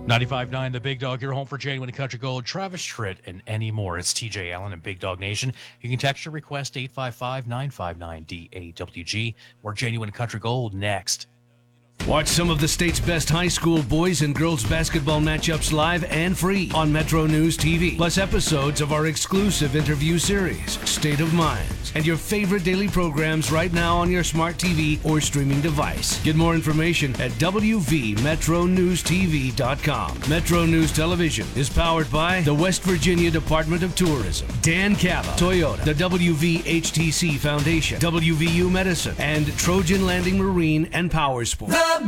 95.9 The Big Dog, your home for Genuine Country Gold, Travis Tritt, and any more. It's TJ Allen and Big Dog Nation. You can text your request 855-959-DAWG or Genuine Country Gold next. Watch some of the state's best high school boys and girls basketball matchups live and free on Metro News TV, plus episodes of our exclusive interview series, State of Minds, and your favorite daily programs right now on your smart TV or streaming device. Get more information at wvmetronewstv.com. Metro News Television is powered by the West Virginia Department of Tourism, Dan Cava, Toyota, the WVHTC Foundation, WVU Medicine, and Trojan Landing Marine and Power Sports. The